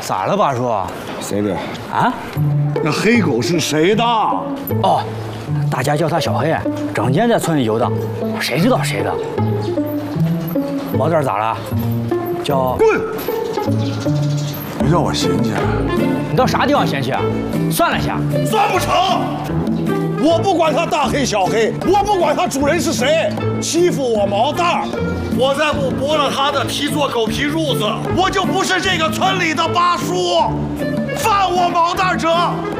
咋了，八叔？ 谁的？ 啊？ 那黑狗是谁的？ 哦，大家叫他小黑，整天在村里游荡，谁知道谁的？毛蛋咋了？叫滚！别让我嫌弃了。 你到啥地方嫌弃啊？算了下， 算不成。我不管他大黑小黑，我不管他主人是谁，欺负我毛蛋儿，我再不剥了他的皮做狗皮褥子，我就不是这个村里的八叔。犯我毛蛋者，